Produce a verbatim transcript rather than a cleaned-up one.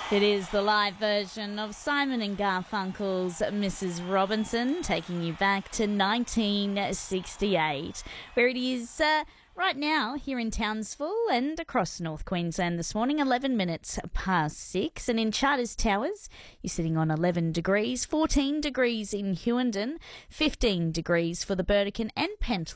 It is the live version of Simon and Garfunkel's Missus Robinson, taking you back to nineteen sixty-eight, where it is uh, right now here in Townsville and across North Queensland this morning, eleven minutes past six. And in Charters Towers, you're sitting on eleven degrees, fourteen degrees in Hughenden, fifteen degrees for the Burdekin and Pentland.